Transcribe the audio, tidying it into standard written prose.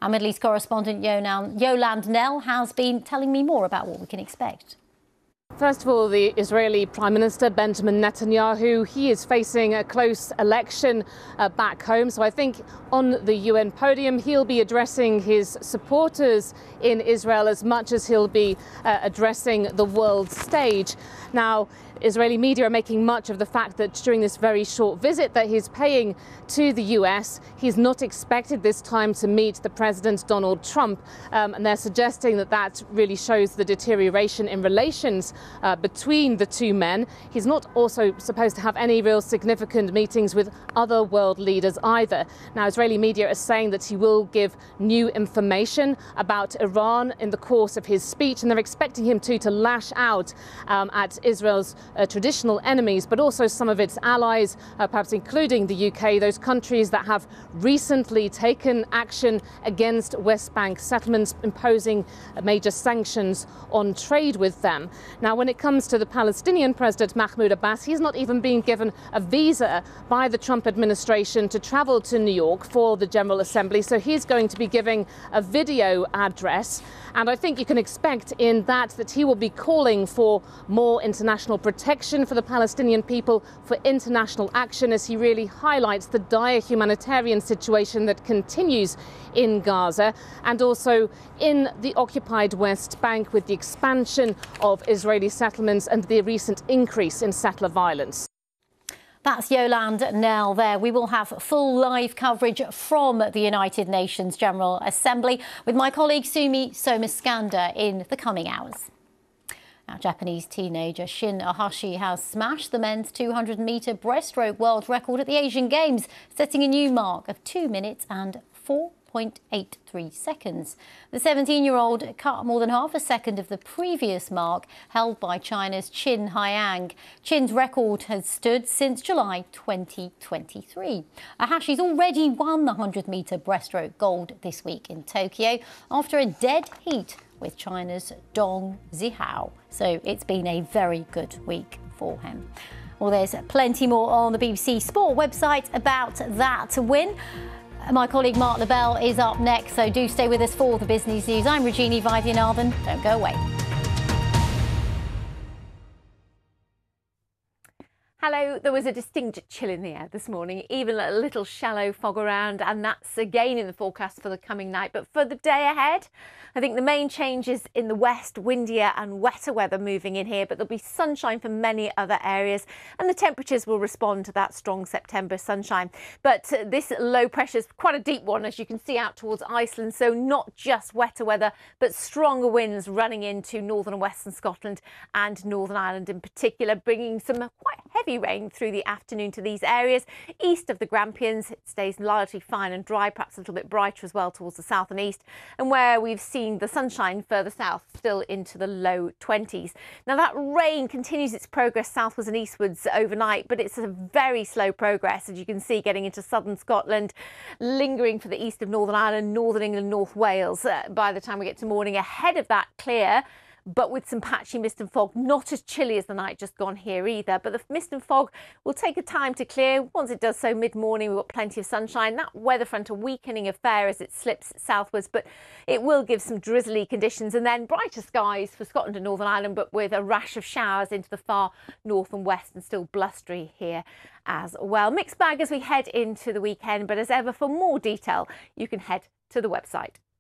Our Middle East correspondent Yolande Knell has been telling me more about what we can expect. First of all, the Israeli Prime Minister Benjamin Netanyahu, he is facing a close election back home. So I think on the UN podium, he'll be addressing his supporters in Israel as much as he'll be addressing the world stage. Now, Israeli media are making much of the fact that during this very short visit that he's paying to the US, he's not expected this time to meet the President Donald Trump. And they're suggesting that that really shows the deterioration in relations between the two men. He's not also supposed to have any real significant meetings with other world leaders either. Now, Israeli media are saying that he will give new information about Iran in the course of his speech, and they're expecting him to lash out at Israel's traditional enemies, but also some of its allies, perhaps including the UK, those countries that have recently taken action against West Bank settlements, imposing major sanctions on trade with them. Now, when it comes to the Palestinian President Mahmoud Abbas, he's not even been given a visa by the Trump administration to travel to New York for the General Assembly, so he's going to be giving a video address. And I think you can expect in that he will be calling for more international protection for the Palestinian people, for international action, as he really highlights the dire humanitarian situation that continues in Gaza and also in the occupied West Bank with the expansion of Israeli settlements and the recent increase in settler violence. That's Yolande Knell there. We will have full live coverage from the United Nations General Assembly with my colleague Sumi Somaskanda in the coming hours. Now, Japanese teenager Shin Ohashi has smashed the men's 200-metre breaststroke world record at the Asian Games, setting a new mark of 2 minutes and 4.83 seconds. The 17-year-old cut more than half a second of the previous mark held by China's Qin Haiyang. Qin's record has stood since July 2023. Ohashi's already won the 100-metre breaststroke gold this week in Tokyo after a dead heat with China's Dong Zihao. So it's been a very good week for him. Well, there's plenty more on the BBC Sport website about that win. My colleague Mark Lebel is up next, so do stay with us for the business news. I'm Rajini Vaidyanathan. Don't go away. Hello, there was a distinct chill in the air this morning, even a little shallow fog around, and that's again in the forecast for the coming night. But for the day ahead, I think the main change is in the west, windier and wetter weather moving in here, but there'll be sunshine for many other areas and the temperatures will respond to that strong September sunshine. But this low pressure is quite a deep one, as you can see, out towards Iceland, so not just wetter weather, but stronger winds running into northern and western Scotland and Northern Ireland in particular, bringing some quite heavy rain through the afternoon to these areas. East of the Grampians, it stays largely fine and dry, perhaps a little bit brighter as well towards the south and east, and where we've seen the sunshine further south, still into the low 20s. Now, that rain continues its progress southwards and eastwards overnight, but it's a very slow progress, as you can see, getting into southern Scotland, lingering for the east of Northern Ireland, Northern England, North Wales. By the time we get to morning, ahead of that, clear, but with some patchy mist and fog, not as chilly as the night just gone here either. But the mist and fog will take a time to clear. Once it does so mid-morning, we've got plenty of sunshine. That weather front a weakening affair as it slips southwards, but it will give some drizzly conditions, and then brighter skies for Scotland and Northern Ireland, but with a rash of showers into the far north and west, and still blustery here as well. Mixed bag as we head into the weekend, but as ever, for more detail, you can head to the website.